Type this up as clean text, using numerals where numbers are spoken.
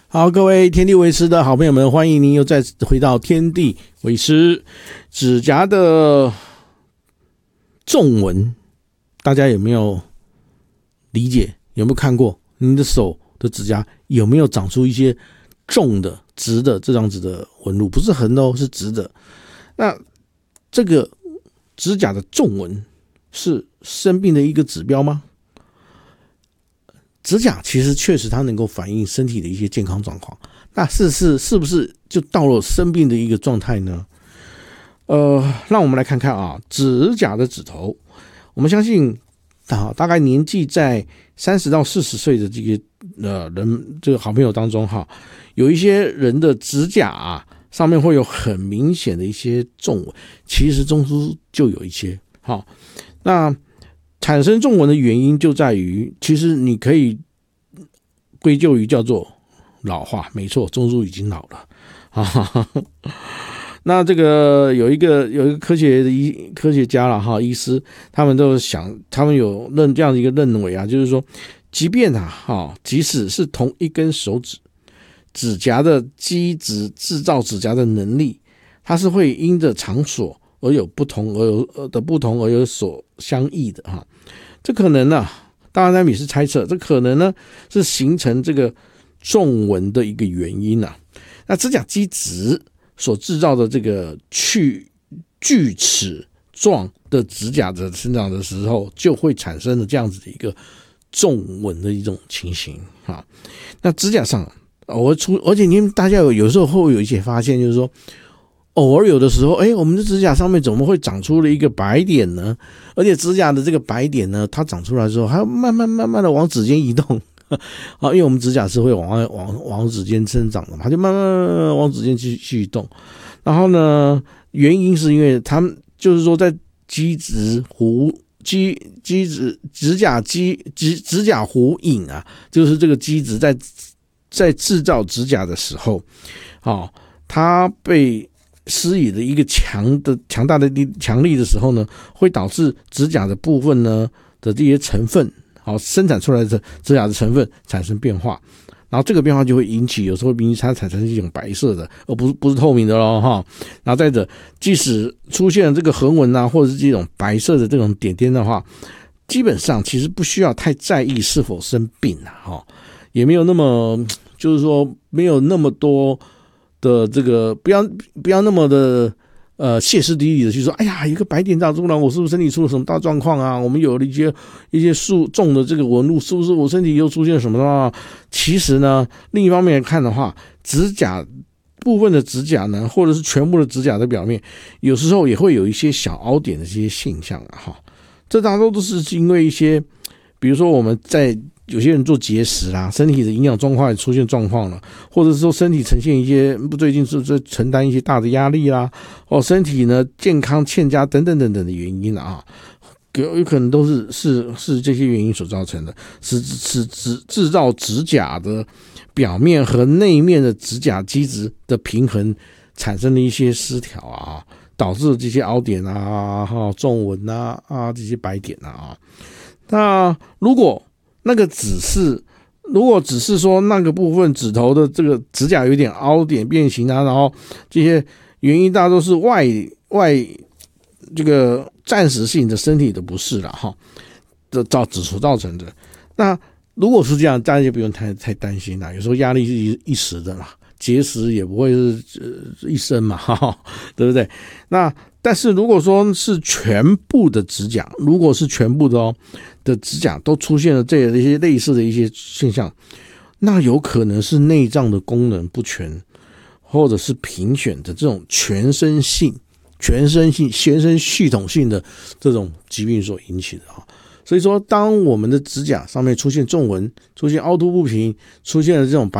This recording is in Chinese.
好，各位天地为师的好朋友们，欢迎您又再回到天地为师。指甲的纵纹，大家有没有理解？有没有看过？你的手的指甲有没有长出一些纵的、直的这样子的纹路？不是横的哦，是直的。那这个指甲的纵纹是生病的一个指标吗？指甲其实确实它能够反映身体的一些健康状况，那是不是就到了生病的一个状态呢？让我们来看看啊，指甲的指头，我们相信大概年纪在30到40岁的这个人，这个好朋友当中哈，有一些人的指甲啊上面会有很明显的一些纵纹，其实中枢就有一些好，那产生纵纹的原因就在于，其实你可以归咎于叫做老化，没错，中枢已经老了。那这个有一个科学家啦哈，医师，他们有这样的一个认为啊，就是说，即使是同一根手指甲的基质制造指甲的能力，它是会因着场所而有不同而有所相异的哈。这可能呢，当然也是猜测，这可能呢是形成这个纵纹的一个原因啊。那指甲基质所制造的这个锯齿状的指甲的生长的时候，就会产生了这样子的一个纵纹的一种情形啊。那指甲上而且你们大家有时候会有一些发现，就是说，偶尔有的时候，我们的指甲上面怎么会长出了一个白点呢？而且指甲的这个白点呢，它长出来之后，还要慢慢的往指尖移动因为我们指甲是会往指尖生长的嘛，它就慢慢往指尖去移动。然后呢，原因是因为它们就是说，在指甲弧影啊，就是这个基质在制造指甲的时候，它被施以的一个强大的强力的时候呢，会导致指甲的部分呢的这些成分，生产出来的指甲的成分产生变化，然后这个变化就会有时候引起它产生一种白色的，而不是透明的咯哈。然后再者，即使出现了这个横纹啊，或者是这种白色的这种点点的话，基本上其实不需要太在意是否生病啊，也没有那么，就是说没有那么多的这个不要那么的歇斯底里的去说，哎呀，一个白点长出来，我是不是身体出了什么大状况啊？我们有了一些重的这个纹路，是不是我身体又出现什么啊？其实呢，另一方面来看的话，指甲部分的指甲呢，或者是全部的指甲的表面，有时候也会有一些小凹点的这些现象啊，这大多都是因为一些，比如说我们在有些人做节食啦，身体的营养状况也出现状况了，或者是说身体呈现一些最近是承担一些大的压力啦，身体呢健康欠佳等等的原因啊，有可能都是这些原因所造成的，是制造指甲的表面和内面的指甲基质的平衡产生了一些失调啊，导致这些凹点啊、纵纹啊这些白点啊。那如果只是说那个部分指头的这个指甲有点凹点变形啊，然后这些原因大多是外这个暂时性的身体的不适了哈，所造成的。那如果是这样，大家就不用太担心了。有时候压力是一时的嘛，节食也不会是一生嘛，对不对？那但是如果说是全部的指甲，如果是全部的指甲都出现了这些类似的一些现象，那有可能是内脏的功能不全，或者是贫血的这种全身系统性的这种疾病所引起的啊。所以说，当我们的指甲上面出现纵纹、出现凹凸不平、出现了这种